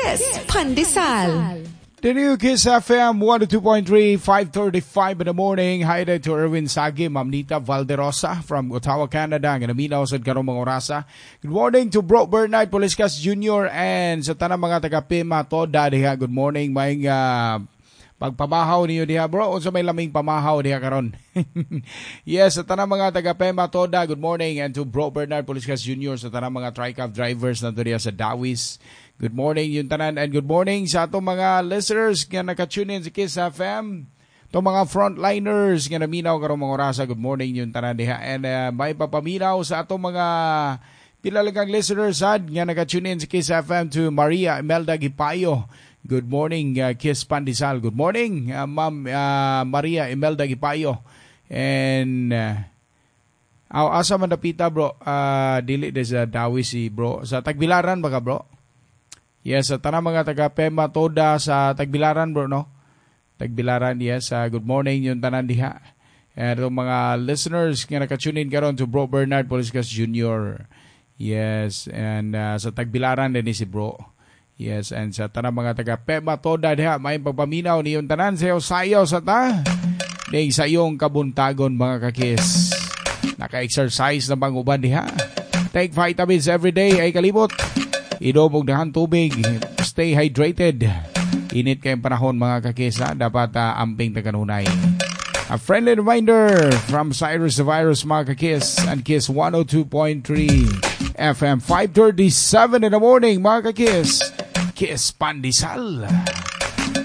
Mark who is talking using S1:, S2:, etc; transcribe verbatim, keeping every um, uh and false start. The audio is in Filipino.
S1: Kiss Pandesal.
S2: The new Kiss F M one oh two point three, five thirty-five in the morning. Hi there to Erwin Sagi, Ma'am Nita Valderosa from Ottawa, Canada. Ang naminaw sa karong mga orasa. Good morning to Bro Bernard Poliscas Junior and sa tanang mga taga-Pima Toda diha. Good morning, may uh, pagpamahaw niyo diha, bro. Unsa may laming pamahaw diha karon. Yes, sa tanang mga taga-Pima Toda, good morning, and to Bro Bernard Poliscas Junior sa tanang mga Tricab drivers na diha sa Dawis. Good morning yung tanan, and good morning sa atong mga listeners nga naka-tune in sa Kiss F M. Itong mga frontliners nga naminaw karong mga orasa. Good morning yung tanan diha. And uh, may papaminaw sa atong mga pilalagang listeners sad nga naka-tune in sa Kiss F M to Maria Imelda Gipayo. Good morning, uh, Kiss Pandesal. Good morning, uh, Ma'am uh, Maria Imelda Gipayo. And uh, aw asa man dapita, bro? Uh, dili de sa Dawis si bro. Sa Tagbilaran ba ka, bro? Yes, sa tanang mga taga-Pema Toda sa Tagbilaran, bro, no? Tagbilaran, yes. Uh, good morning yung tanan diha. And yung mga listeners nga naka-tune in karon to Bro Bernard Poliscas Junior Yes, and uh, sa Tagbilaran din si bro. Yes, and sa tanang mga taga-Pema Toda diha, may pagpaminaw ni yung tanan sayo-sayo sa ta. Ding sa iyong kabuntagon, mga kakis. Naka-exercise na bang uban diha. Take vitamins every day ay kalibot. Inom og dahan tubig, stay hydrated. Init kayong panahon, mga kakisa, dapat uh, amping taganunay. A friendly reminder from Cyrus the Virus, mga kakis, and Kiss one oh two point three F M, five thirty-seven in the morning, mga kakis. Kiss Pandesal.